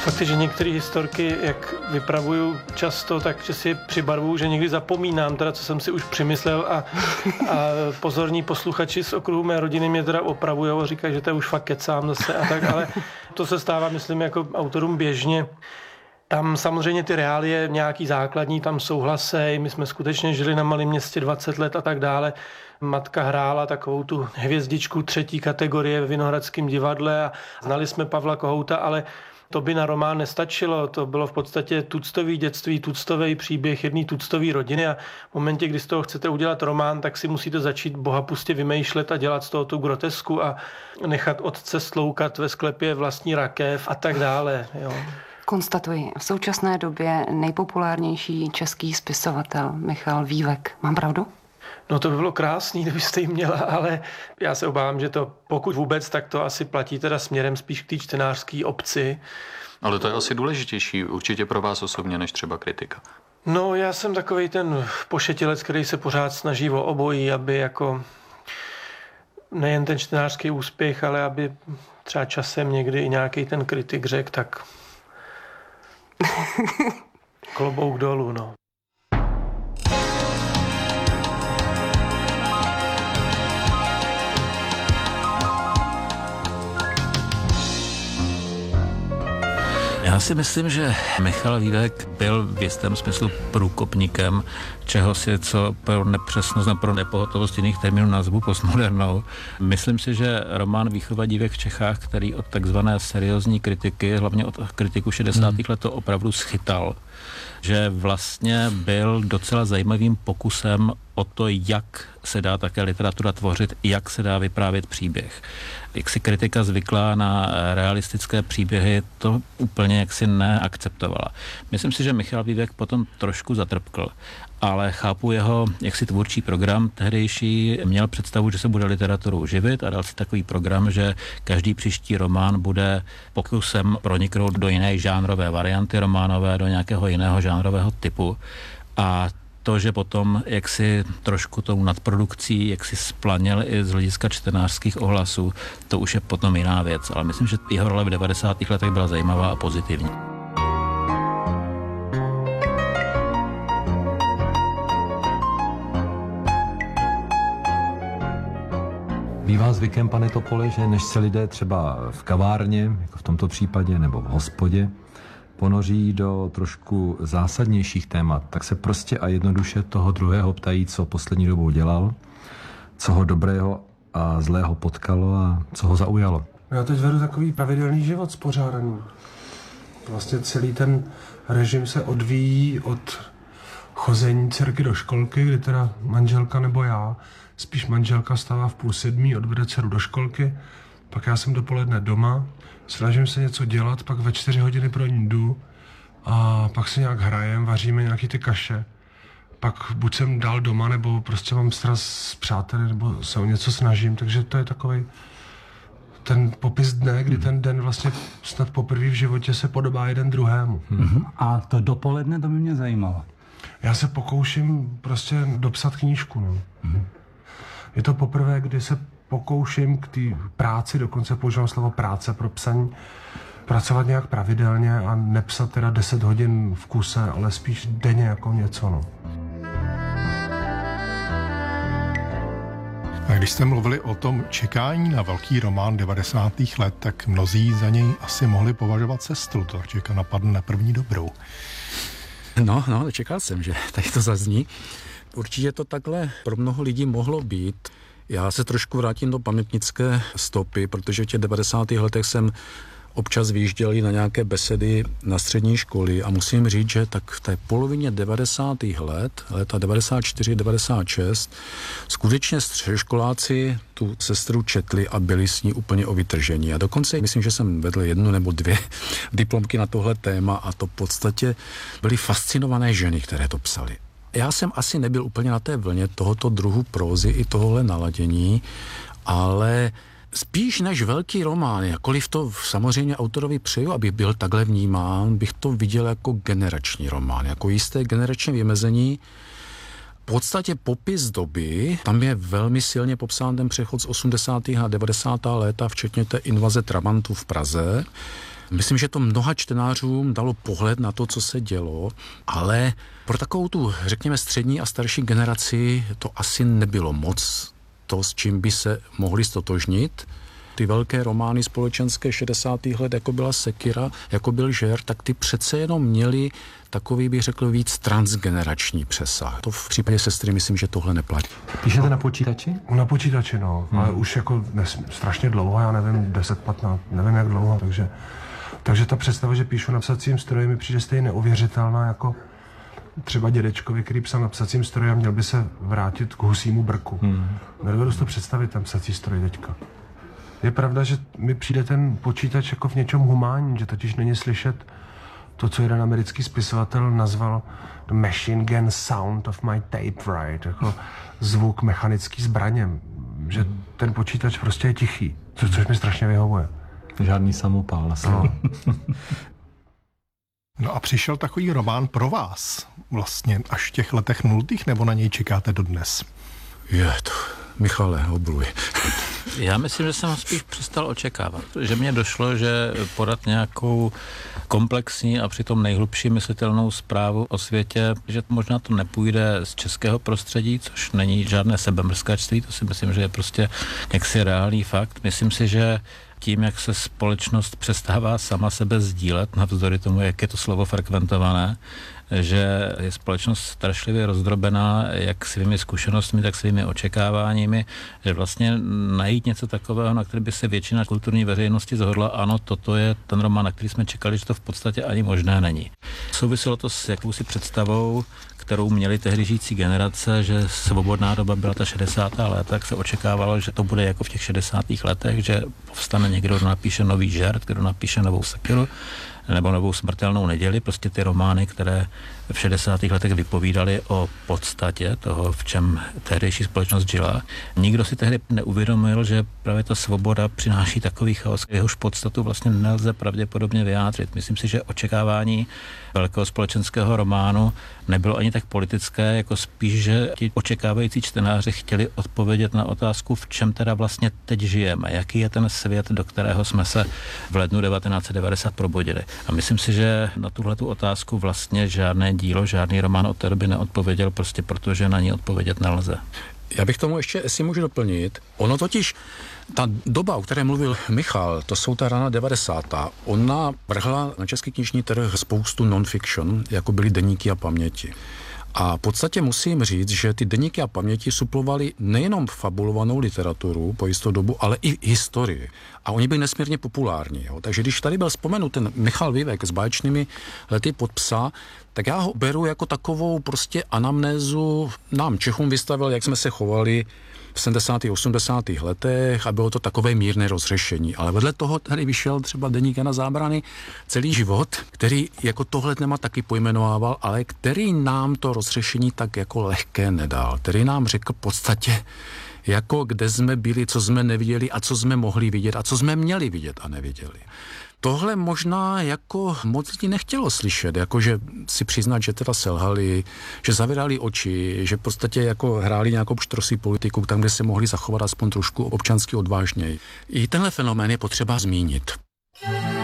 Fakt je, že některé historky, jak vypravuju často, takže si je přibarvuju, že někdy zapomínám, teda co jsem si už přemyslel a pozorní posluchači z okruhu mé rodiny mě teda opravujou a říkají, že to je už fakt kecám zase a tak, ale to se stává, myslím, jako autorům běžně. Tam samozřejmě ty reálie nějaký základní tam souhlasej, my jsme skutečně žili na malém městě 20 let a tak dále. Matka hrála takovou tu hvězdičku 3. kategorie ve Vinohradském divadle a znali jsme Pavla Kohouta, ale to by na román nestačilo. To bylo v podstatě tuctový dětství, tuctový příběh jedné tuctové rodiny a v momentě, kdy z toho chcete udělat román, tak si musíte začít bohapustě vymýšlet a dělat z toho tu grotesku a nechat otce sloukat ve sklepě vlastní rakev a tak dále. Jo. Konstatuji, v současné době nejpopulárnější český spisovatel Michal Vívek. Mám pravdu? No to by bylo krásný, kdybyste ji měla, ale já se obávám, že to pokud vůbec, tak to asi platí teda směrem spíš k té čtenářské obci. Ale to je asi důležitější určitě pro vás osobně, než třeba kritika. No já jsem takovej ten pošetilec, který se pořád snaží o obojí, aby jako nejen ten čtenářský úspěch, ale aby třeba časem někdy i nějaký ten kritik řekl, tak klobouk dolů, no. Já si myslím, že Michal Vívek byl v jistém smyslu průkopníkem čehosi, co pro nepřesnost a pro nepohotovost jiných termínů nazvu postmodernou. Myslím si, že román Výchova dívek v Čechách, který od takzvané seriózní kritiky, hlavně od kritiku 60. let, to opravdu schytal. Že vlastně byl docela zajímavým pokusem o to, jak se dá také literatura tvořit, jak se dá vyprávět příběh. Jak si kritika zvyklá na realistické příběhy, to úplně jaksi neakceptovala. Myslím si, že Michal Vívek potom trošku zatrpkl, ale chápu jeho jaksi tvůrčí program tehdejší, měl představu, že se bude literaturou živit a dal si takový program, že každý příští román bude pokusem proniknout do jiné žánrové varianty románové, do nějakého jiného žánrového typu. A to, že potom jaksi trošku tou nadprodukcí jaksi splanil i z hlediska čtenářských ohlasů, to už je potom jiná věc. Ale myslím, že jeho role v 90. letech byla zajímavá a pozitivní. Bývá zvykem, pane Topole, že než se lidé třeba v kavárně, jako v tomto případě, nebo v hospodě, ponoří do trošku zásadnějších témat, tak se prostě a jednoduše toho druhého ptají, co poslední dobou dělal, co ho dobrého a zlého potkalo a co ho zaujalo. Já teď vedu takový pravidelný život spořádaný. Vlastně celý ten režim se odvíjí od chození dcerky do školky, kdy teda manželka nebo já, spíš manželka stává v 6:30, odvede dceru do školky, pak já jsem dopoledne doma, snažím se něco dělat, pak ve 4 hodiny pro ní jdu a pak si nějak hrajem, vaříme nějaký ty kaše. Pak buď jsem dál doma, nebo prostě mám stras s přáteli, nebo se o něco snažím, takže to je takovej ten popis dne, kdy ten den vlastně snad poprvé v životě se podobá jeden druhému. A to dopoledne, to by mě zajímalo. Já se pokouším prostě dopsat knížku. No. Je to poprvé, kdy se pokouším k té práci, dokonce používám slovo práce pro psaní, pracovat nějak pravidelně a nepsat teda 10 hodin v kuse, ale spíš denně jako něco. No. A když jste mluvili o tom čekání na velký román 90. let, tak mnozí za něj asi mohli považovat Sestru. To čeká napadne na první dobrou. No, čekal jsem, že tady to zazní. Určitě to takhle pro mnoho lidí mohlo být. Já se trošku vrátím do pamětnické stopy, protože v těch 90. letech jsem občas vyjížděl na nějaké besedy na střední školy a musím říct, že tak v té polovině 90. let, leta 94, 96, skutečně středoškoláci tu Sestru četli a byli s ní úplně o vytržení. A dokonce myslím, že jsem vedl 1 nebo 2 diplomky na tohle téma a to v podstatě byly fascinované ženy, které to psaly. Já jsem asi nebyl úplně na té vlně tohoto druhu prózy i tohohle naladění, ale spíš než velký román, jakkoliv to samozřejmě autorovi přeju, aby byl takhle vnímán, bych to viděl jako generační román, jako jisté generační vymezení. V podstatě popis doby, tam je velmi silně popsán ten přechod z 80. a 90. léta, včetně té invaze trabantů v Praze. Myslím, že to mnoha čtenářům dalo pohled na to, co se dělo, ale pro takovou tu, řekněme, střední a starší generaci to asi nebylo moc to, s čím by se mohli stotožnit. Ty velké romány společenské 60. let, jako byla Sekira, jako byl Žer, tak ty přece jenom měli takový, bych řekl, víc transgenerační přesah. To v případě Sestry myslím, že tohle neplatí. Píšete na počítači? Na počítači, no. Ale už jako strašně dlouho, já nevím, 10-15, nevím jak dlouho, takže ta představa, že píšu na psacím stroji, mi přijde stejně neuvěřitelná, jako třeba dědečkovi, který psal na psacím stroji a měl by se vrátit k husímu brku. Nedovedu si to představit, ten psací stroj teďka. Je pravda, že mi přijde ten počítač jako v něčem humánní, že totiž není slyšet to, co jeden americký spisovatel nazval the machine gun sound of my typewriter, jako zvuk mechanický zbraně, že ten počítač prostě je tichý, což mi strašně vyhovuje. Žádný samopál na slovo. No a přišel takový román pro vás vlastně až v těch letech 0, nebo na něj čekáte dodnes? Je to, Michale, obluj. Já myslím, že jsem ho spíš přestal očekávat. Že mně došlo, že podat nějakou komplexní a přitom nejhlubší myslitelnou zprávu o světě, že možná to nepůjde z českého prostředí, což není žádné sebemrskačství, to si myslím, že je prostě jaksi reálný fakt. Myslím si, že tím, jak se společnost přestává sama sebe sdílet, navzdory tomu, jak je to slovo frekventované, že je společnost strašlivě rozdrobená jak svými zkušenostmi, tak svými očekáváními, že vlastně najít něco takového, na který by se většina kulturní veřejnosti zhodla, ano, toto je ten román, na který jsme čekali, že to v podstatě ani možné není. Souviselo to s jakousi představou, kterou měli tehdy žijící generace, že svobodná doba byla ta 60. léta, tak se očekávalo, že to bude jako v těch 60. letech, že povstane někdo, kdo napíše nový Žert, kdo napíše novou Sekiru, nebo novou Smrtelnou neděli, prostě ty romány, které v 60. letech vypovídaly o podstatě toho, v čem tehdejší společnost žila. Nikdo si tehdy neuvědomil, že právě ta svoboda přináší takový chaos, jehož podstatu vlastně nelze pravděpodobně vyjádřit. Myslím si, že očekávání velkého společenského románu nebylo ani tak politické, jako spíš, že ti očekávající čtenáři chtěli odpovědět na otázku, v čem teda vlastně teď žijeme, jaký je ten svět, do kterého jsme se v lednu 1990 probudili. A myslím si, že na tuhletu otázku vlastně žádné dílo, žádný román od té doby neodpověděl, prostě protože na ní odpovědět nelze. Já bych tomu ještě, jestli můžu doplnit, ono totiž, ta doba, o které mluvil Michal, to jsou ta rana 90. Ona vrhla na český knižní trh spoustu non-fiction, jako byly deníky a paměti. A v podstatě musím říct, že ty deníky a paměti suplovaly nejenom fabulovanou literaturu po jistou dobu, ale i historii. A oni byli nesmírně populární. Jo. Takže když tady byl vzpomenut ten Michal Vívek s báječnými lety pod psa, tak já ho beru jako takovou prostě anamnézu nám Čechům vystavil, jak jsme se chovali v 70. 80. letech a bylo to takové mírné rozřešení. Ale vedle toho tady vyšel třeba deník Jana Zábrany Celý život, který jako tohle téma taky pojmenovával, ale který nám to rozřešení tak jako lehké nedal. Který nám řekl v podstatě, jako kde jsme byli, co jsme neviděli a co jsme mohli vidět a co jsme měli vidět a neviděli. Tohle možná jako moc lidí nechtělo slyšet, jakože si přiznat, že teda selhali, že zavírali oči, že v podstatě jako hráli nějakou pštrosí politiku, tam, kde se mohli zachovat aspoň trošku občansky odvážněji. I tenhle fenomén je potřeba zmínit.